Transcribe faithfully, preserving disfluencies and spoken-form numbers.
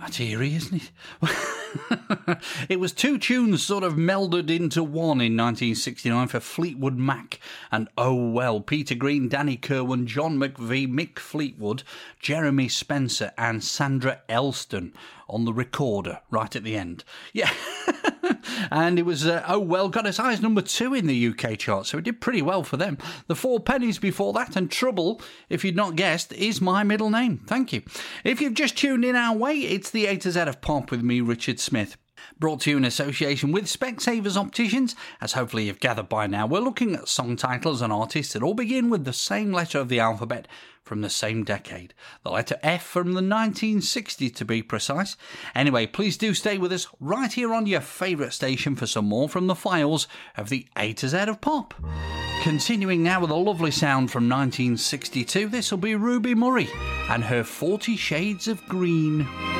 That's eerie, isn't it? It was two tunes sort of melded into one in nineteen sixty-nine for Fleetwood Mac and Oh Well. Peter Green, Danny Kirwan, John McVie, Mick Fleetwood, Jeremy Spencer and Sandra Elston on the recorder right at the end. Yeah. And it was, uh, Oh Well, got as high as number two in the U K chart, so it did pretty well for them. The Four Pennies before that, and Trouble, if you'd not guessed, is my middle name. Thank you. If you've just tuned in our way, it's the A to Z of Pop with me, Richard Smith. Brought to you in association with Specsavers Opticians. As hopefully you've gathered by now, we're looking at song titles and artists that all begin with the same letter of the alphabet from the same decade. The letter F from the nineteen sixties to be precise. Anyway, please do stay with us right here on your favourite station for some more from the files of the A to Z of Pop. Continuing now with a lovely sound from nineteen sixty-two, this will be Ruby Murray and her Forty Shades of Green.